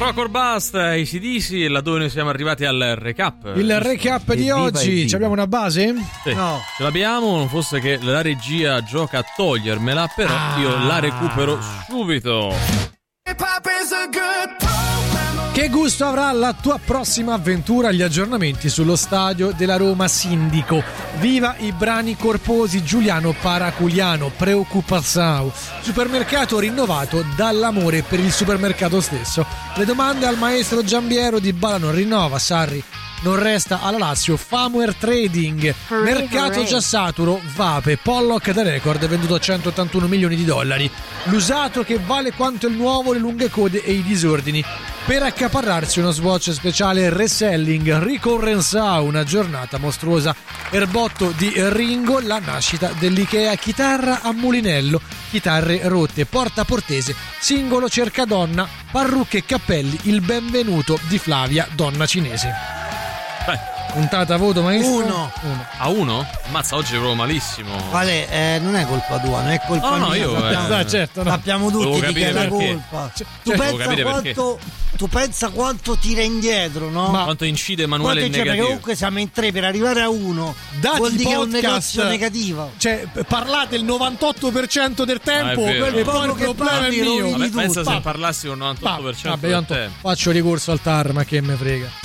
Rock or Bust, AC/DC, laddove noi siamo arrivati al recap. Il recap di oggi. Ci abbiamo una base? Sì, No. ce l'abbiamo, non fosse che la regia gioca a togliermela, però io la recupero subito. Che gusto avrà la tua prossima avventura? Gli aggiornamenti sullo stadio della Roma Sindico. Viva i brani corposi Giuliano Paraculiano, Preoccupazao. Supermercato rinnovato dall'amore per il supermercato stesso. Le domande al maestro Giambiero di Balano. Rinnova Sarri, non resta alla Lazio. Famuer Trading, mercato già saturo. Vape, Pollock da record venduto a 181 milioni di dollari. L'usato che vale quanto il nuovo, le lunghe code e i disordini. Per accaparrarsi uno swatch speciale reselling, ricorrenza una giornata mostruosa. Erbotto di Ringo, la nascita dell'Ikea chitarra a mulinello, chitarre rotte, porta portese, singolo cercadonna, parrucche e cappelli, il benvenuto di Flavia, donna cinese. Beh, Puntata voto maestro? 1. a 1? Ammazza, oggi proprio malissimo. Vale, non è colpa tua, non è colpa No, mia. io, sappiamo, certo, no. sappiamo tutti Devo di chi è la capire perché. colpa. devo capire perché. Tu pensa quanto tira indietro, no? Ma- Quanto incide Emanuele il Quanto c'è, perché negativo. comunque siamo in 3 per arrivare a 1. Dati Vuol dire che è un podcast. negozio negativo. Cioè, parlate il 98% del tempo, Ah, è vero. e poi il Poco che problema è parli, mio. rovini Vabbè, tutto. pensa se parlassi con il 98% Vabbè, del tanto tempo. faccio ricorso al TAR, ma che me frega.